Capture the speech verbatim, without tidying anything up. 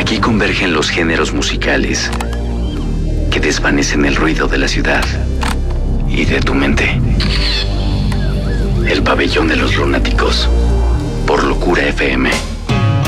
Aquí convergen los géneros musicales que desvanecen el ruido de la ciudad y de tu mente. El pabellón de los lunáticos por Locura F M.